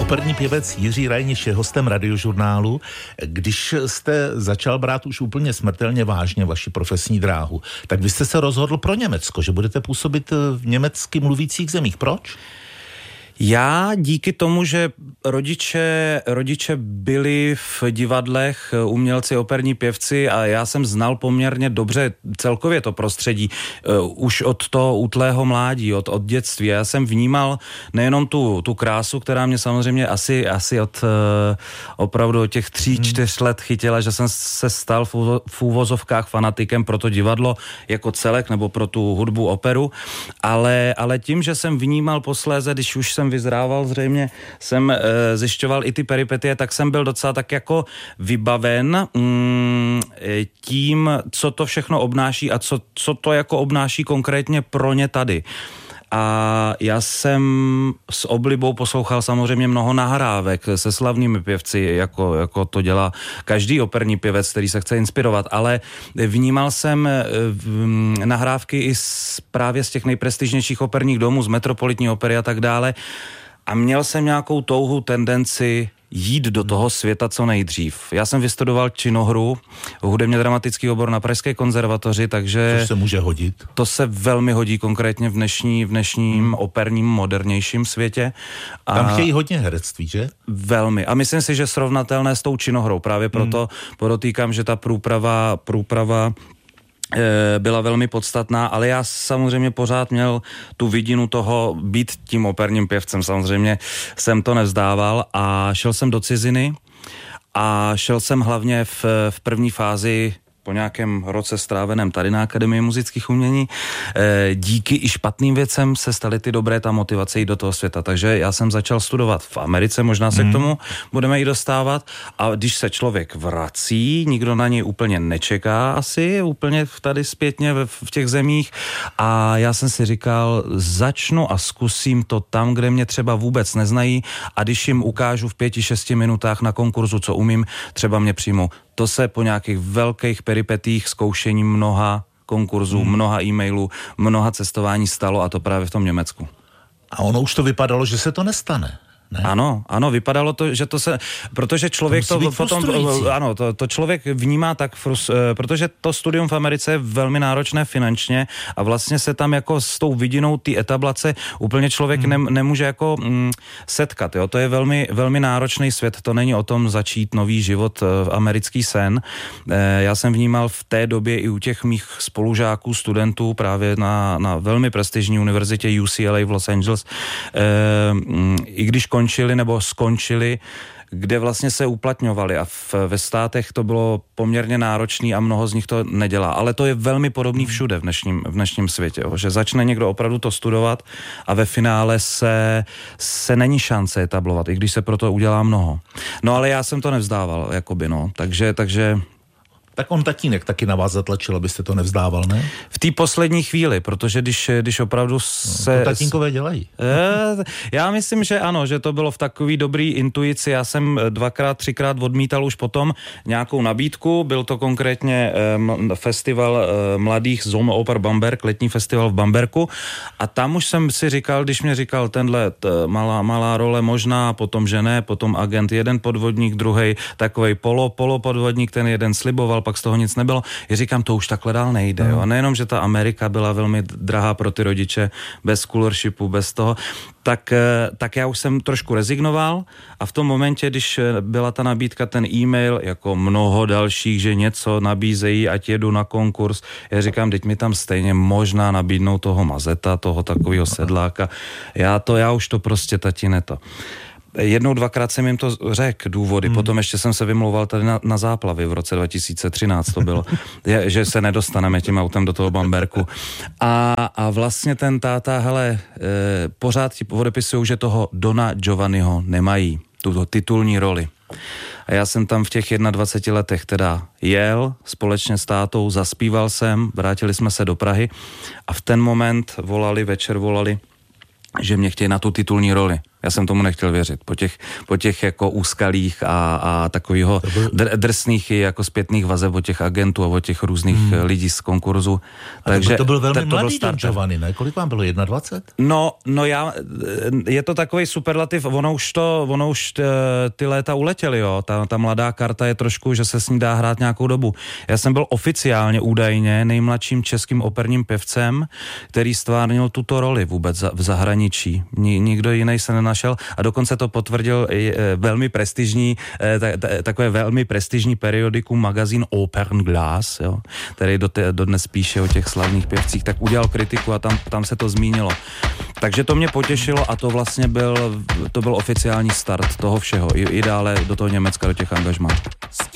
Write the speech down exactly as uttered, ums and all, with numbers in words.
Operní pěvec Jiří Reiniš je hostem Radiožurnálu. Když jste začal brát už úplně smrtelně vážně vaši profesní dráhu, tak vy jste se rozhodl pro Německo, že budete působit v německy mluvících zemích. Proč? Já díky tomu, že rodiče, rodiče byli v divadlech, umělci, operní pěvci a já jsem znal poměrně dobře celkově to prostředí uh, už od toho útlého mládí, od, od dětství. Já jsem vnímal nejenom tu, tu krásu, která mě samozřejmě asi, asi od uh, opravdu od těch tří, hmm. čtyř let chytila, že jsem se stal v, v úvozovkách fanatikem pro to divadlo jako celek nebo pro tu hudbu, operu, ale, ale tím, že jsem vnímal posléze, když už jsem vyzrával zřejmě, jsem e, zjišťoval i ty peripetie, tak jsem byl docela tak jako vybaven mm, tím, co to všechno obnáší a co, co to jako obnáší konkrétně pro ně tady. A já jsem s oblibou poslouchal samozřejmě mnoho nahrávek se slavnými pěvci, jako, jako to dělá každý operní pěvec, který se chce inspirovat, ale vnímal jsem nahrávky i z, právě z těch nejprestižnějších operních domů, z Metropolitní opery a tak dále. A měl jsem nějakou touhu, tendenci jít do toho světa co nejdřív. Já jsem vystudoval činohru, hudebně dramatický obor na Pražské konzervatoři, takže... To se může hodit. To se velmi hodí konkrétně v, dnešní, v dnešním hmm. operním, modernějším světě. A tam chtějí hodně herectví, že? Velmi. A myslím si, že srovnatelné s tou činohrou. Právě proto hmm. podotýkám, že ta průprava, průprava byla velmi podstatná, ale já samozřejmě pořád měl tu vidinu toho být tím operním pěvcem. Samozřejmě jsem to nevzdával a šel jsem do ciziny a šel jsem hlavně v, v první fázi po nějakém roce stráveném tady na Akademii muzických umění. Díky i špatným věcem se staly ty dobré, ta motivace jít do toho světa. Takže já jsem začal studovat v Americe, možná se mm. k tomu budeme i dostávat. A když se člověk vrací, nikdo na něj úplně nečeká asi, úplně tady zpětně v těch zemích. A já jsem si říkal, začnu a zkusím to tam, kde mě třeba vůbec neznají a když jim ukážu v pěti, šesti minutách na konkurzu, co umím, třeba mě přijmou. To se po nějakých velkých peripetích, zkoušení mnoha konkurzů, hmm. mnoha e-mailů, mnoha cestování stalo a to právě v tom Německu. A ono už to vypadalo, že se to nestane. Ne? Ano, ano, vypadalo to, že to se, protože člověk to, to potom, ano, to, to člověk vnímá tak, frus, protože to studium v Americe je velmi náročné finančně a vlastně se tam jako s tou vidinou té etablace úplně člověk hmm. ne, nemůže jako mm, setkat, jo, to je velmi, velmi náročný svět, to není o tom začít nový život, americký sen. Já jsem vnímal v té době i u těch mých spolužáků, studentů právě na, na velmi prestižní univerzitě U C L A v Los Angeles, i když končili nebo skončili, kde vlastně se uplatňovali a v, ve státech to bylo poměrně náročný a mnoho z nich to nedělá. Ale to je velmi podobný všude v dnešním, v dnešním světě, jo, že začne někdo opravdu to studovat a ve finále se, se není šance etablovat, i když se pro to udělá mnoho. No ale já jsem to nevzdával, jakoby, no, takže, takže tak on tatínek taky na vás zatlačil, abyste to nevzdával, ne? V té poslední chvíli, protože když, když opravdu se... No, to tatínkové dělají. Já myslím, že ano, že to bylo v takový dobrý intuici. Já jsem dvakrát, třikrát odmítal už potom nějakou nabídku. Byl to konkrétně festival mladých Zoom Oper Bamberg, letní festival v Bamberku. A tam už jsem si říkal, když mě říkal tenhle malá, malá role možná, potom že ne, potom agent, jeden podvodník, druhej takovej polo, polo podvodník, ten jeden sliboval, pak z toho nic nebylo. Já říkám, to už takhle dál nejde. Jo? A nejenom, že ta Amerika byla velmi drahá pro ty rodiče, bez scholarshipu, bez toho, tak, tak já už jsem trošku rezignoval a v tom momentě, když byla ta nabídka, ten e-mail, jako mnoho dalších, že něco nabízejí, ať jedu na konkurs, já říkám, teď mi tam stejně možná nabídnou toho mazeta, toho takového sedláka. Já to, já už to prostě tatine to. Jednou, dvakrát jsem jim to řekl, důvody, hmm. potom ještě jsem se vymlouval tady na, na záplavy v roce dva tisíce třináct to bylo, je, že se nedostaneme tím autem do toho Bamberku. A, a vlastně ten táta, hele, e, pořád ti odepisujou, že toho Dona Giovanniho nemají, tu titulní roli. A já jsem tam v těch dvaceti jedna letech teda jel společně s tátou, zaspíval jsem, vrátili jsme se do Prahy a v ten moment volali, večer volali, že mě chtějí na tu titulní roli. Já jsem tomu nechtěl věřit. Po těch, po těch jako úskalých a, a takovýho dr, drsných i jako zpětných vazeb od těch agentů a od těch různých hmm. lidí z konkurzu. A Takže to byl velmi to mladý Don Giovanni, ne? Kolik vám bylo? dvacet jedna? No, no já, je to takový superlativ, ono už to, ono už t, ty léta uletěly, jo. Ta, ta mladá karta je trošku, že se s ní dá hrát nějakou dobu. Já jsem byl oficiálně údajně nejmladším českým operním pěvcem, který stvárnil tuto roli vůbec v zahraničí. Nikdo jiný se nenašel a dokonce to potvrdil i velmi prestižní, takové velmi prestižní periodikum, magazín Opernglas, jo, který do, te, do dnes píše o těch slavných pěvcích, tak udělal kritiku a tam, tam se to zmínilo. Takže to mě potěšilo a to vlastně byl, to byl oficiální start toho všeho. I, i dále do toho Německa, do těch angažmá.